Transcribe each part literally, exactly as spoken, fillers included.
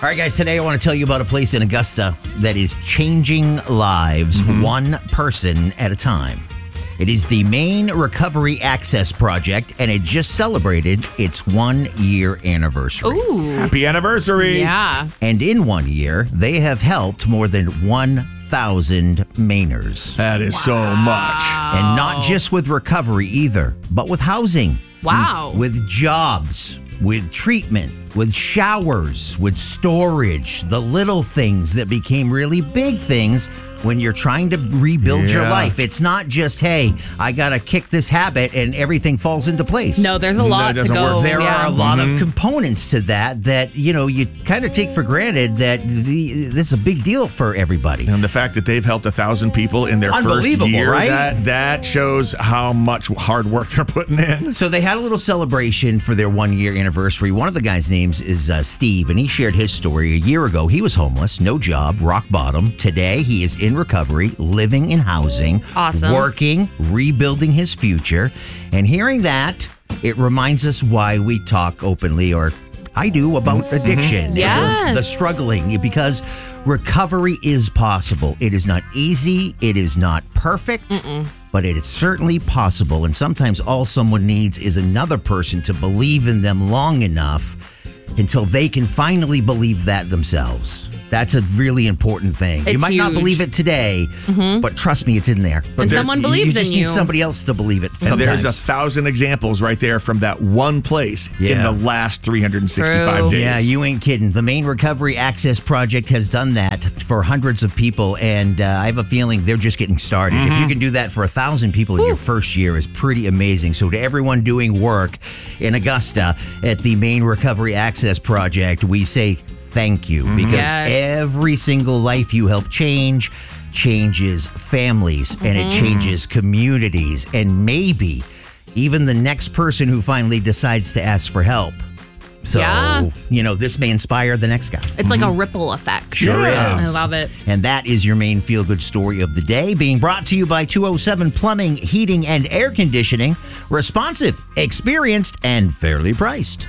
All right, guys, today I want to tell you about a place in Augusta that is changing lives mm-hmm. one person at a time. It is the Maine Recovery Access Project, and it just celebrated its one-year anniversary. Ooh. Happy anniversary. Yeah. And in one year, they have helped more than one thousand Mainers. That is wow. so much. And not just with recovery either, but with housing. Wow. With, with jobs, with treatment, with showers, with storage, the little things that became really big things when you're trying to rebuild yeah. your life. It's not just, hey, I got to kick this habit and everything falls into place. No, there's a lot no, to go. Work. There yeah. are a lot mm-hmm. of components to that that, you know, you kind of take for granted that the, this is a big deal for everybody. And the fact that they've helped a thousand people in their first year, right? that, that shows how much hard work they're putting in. So they had a little celebration for their one-year anniversary. One of the guys' names is uh, Steve, and he shared his story. A year ago, he was homeless, no job, rock bottom. Today, he is in recovery, living in housing, awesome. working, rebuilding his future. And hearing that, it reminds us why we talk openly, or I do, about addiction. Mm-hmm. Yes. The struggling, because recovery is possible. It is not easy. It is not perfect. Mm-mm. But it is certainly possible. And sometimes all someone needs is another person to believe in them long enough until they can finally believe that themselves. That's a really important thing. It's you might huge. not believe it today, mm-hmm. but trust me, it's in there. But and someone believes you just in you. need somebody else to believe it sometimes. And there's a thousand examples right there from that one place yeah. in the last three hundred sixty-five True. days. Yeah, you ain't kidding. The Maine Recovery Access Project has done that for hundreds of people, and uh, I have a feeling they're just getting started. Mm-hmm. If you can do that for a thousand people in Ooh. your first year is pretty amazing. So to everyone doing work in Augusta at the Maine Recovery Access Project, we say thank you, because yes. every single life you help change changes families, mm-hmm. and it changes communities, and maybe even the next person who finally decides to ask for help. So, yeah. you know, this may inspire the next guy. It's mm-hmm. like a ripple effect. Sure yeah. is. I love it. And that is your Maine Feel Good story of the day, being brought to you by two oh seven Plumbing, Heating, and Air Conditioning. Responsive, experienced, and fairly priced.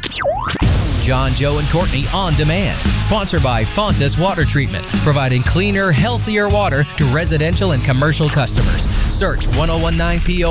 John, Joe, and Courtney On Demand. Sponsored by Fontas Water Treatment, providing cleaner, healthier water to residential and commercial customers. Search ten nineteen P O